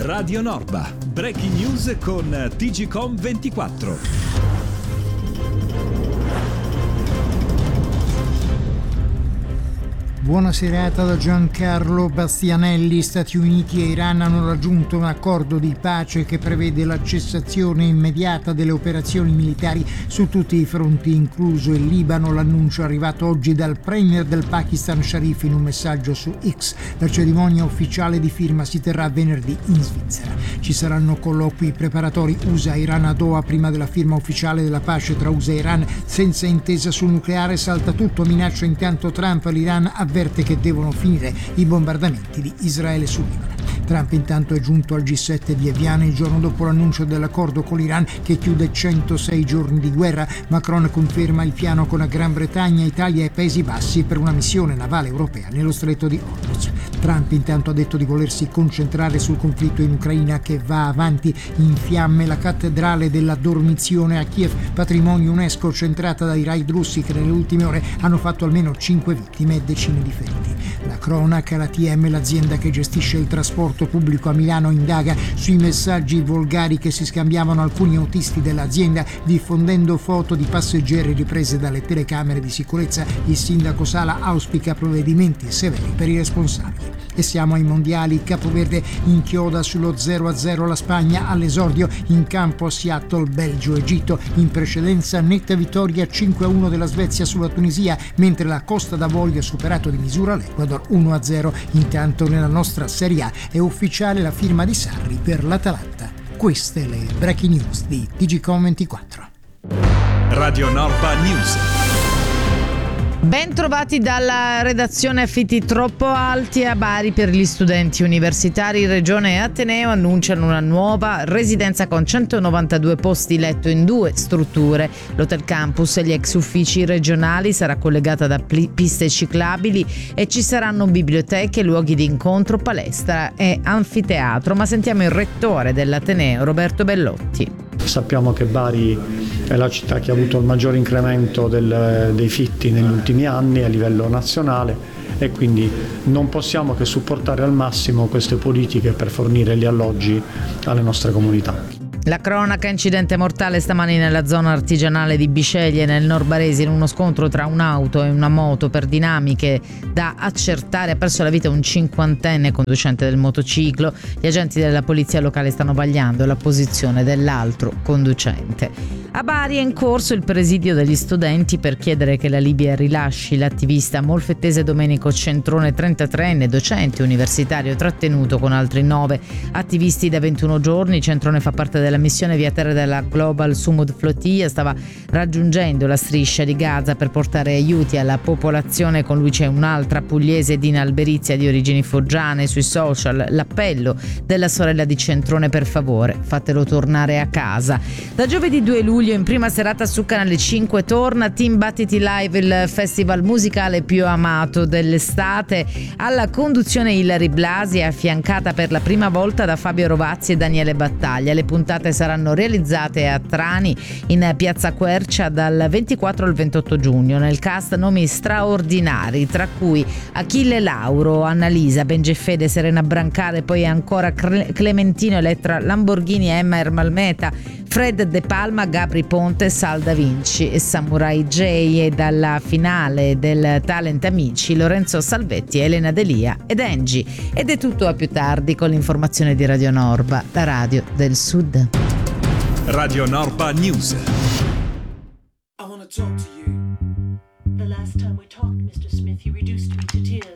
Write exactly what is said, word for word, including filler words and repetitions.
Radio Norba, breaking news con T G Com ventiquattro. Buona serata da Giancarlo Bastianelli. Stati Uniti e Iran hanno raggiunto un accordo di pace che prevede la cessazione immediata delle operazioni militari su tutti i fronti, incluso il Libano. L'annuncio è arrivato oggi dal premier del Pakistan Sharif in un messaggio su X. La cerimonia ufficiale di firma si terrà venerdì in Svizzera. Ci saranno colloqui preparatori U S A-Iran a Doha prima della firma ufficiale della pace tra U S A e Iran. Senza intesa sul nucleare salta tutto, minaccia intanto Trump. L'Iran avverte che devono finire i bombardamenti di Israele sul Libano. Trump intanto è giunto al G sette di Evian il giorno dopo l'annuncio dell'accordo con l'Iran che chiude centosei giorni di guerra. Macron conferma il piano con la Gran Bretagna, Italia e Paesi Bassi per una missione navale europea nello stretto di Hormuz. Trump intanto ha detto di volersi concentrare sul conflitto in Ucraina che va avanti. In fiamme la cattedrale della Dormizione a Kiev, patrimonio UNESCO, centrata dai raid russi che nelle ultime ore hanno fatto almeno cinque vittime e decine di feriti. La cronaca, la T M, l'azienda che gestisce il trasporto pubblico a Milano, indaga sui messaggi volgari che si scambiavano alcuni autisti dell'azienda diffondendo foto di passeggeri riprese dalle telecamere di sicurezza. Il sindaco Sala auspica provvedimenti severi per i responsabili. E siamo ai mondiali. Capoverde inchioda sullo zero a zero la Spagna all'esordio in campo a Seattle. Belgio Egitto in precedenza, netta vittoria cinque a uno della Svezia sulla Tunisia, mentre la Costa d'Avorio ha superato di misura l'Ecuador uno a zero. Intanto nella nostra Serie A è ufficiale la firma di Sarri per l'Atalanta. Queste le breaking news di T G Com ventiquattro. Radio Norba News. Ben trovati dalla redazione. Affitti troppo alti a Bari per gli studenti universitari. Regione e Ateneo annunciano una nuova residenza con centonovantadue posti letto in due strutture. L'Hotel Campus e gli ex uffici regionali sarà collegata da piste ciclabili e ci saranno biblioteche, luoghi di incontro, palestra e anfiteatro. Ma sentiamo il rettore dell'Ateneo, Roberto Bellotti. Sappiamo che Bari è la città che ha avuto il maggior incremento del, dei fitti negli ultimi anni a livello nazionale e quindi non possiamo che supportare al massimo queste politiche per fornire gli alloggi alle nostre comunità. La cronaca: incidente mortale stamani nella zona artigianale di Bisceglie nel Nord Barese in uno scontro tra un'auto e una moto. Per dinamiche da accertare ha perso la vita un cinquantenne conducente del motociclo. Gli agenti della polizia locale stanno vagliando la posizione dell'altro conducente. A Bari è in corso il presidio degli studenti per chiedere che la Libia rilasci l'attivista molfettese Domenico Centrone, trentatreenne, docente universitario trattenuto con altri nove attivisti da ventuno giorni. Centrone fa parte della missione via terra della Global Sumud Flotilla, stava raggiungendo la striscia di Gaza per portare aiuti alla popolazione. Con lui c'è un'altra pugliese, Dina Alberizia, di origini foggiane. Sui social l'appello della sorella di Centrone: per favore fatelo tornare a casa. Da giovedì due luglio in prima serata su Canale cinque torna Team Battiti Live, il festival musicale più amato dell'estate. Alla conduzione Ilari Blasi, affiancata per la prima volta da Fabio Rovazzi e Daniele Battaglia. Le puntate saranno realizzate a Trani, in piazza Quercia, dal ventiquattro al ventotto giugno. Nel cast nomi straordinari, tra cui Achille Lauro, Annalisa, Bengefede, Serena Brancale, poi ancora Clementino, Elettra Lamborghini, Emma Ermalmeta, Fred De Palma, Gabri Ponte, Sal Da Vinci e Samurai J. E dalla finale del Talent Amici Lorenzo Salvetti, Elena Delia ed Angie. Ed è tutto, a più tardi con l'informazione di Radio Norba, la radio del Sud. Radio Norba News. I want to talk to you. The last time we talked, Mister Smith, you reduced me to tears.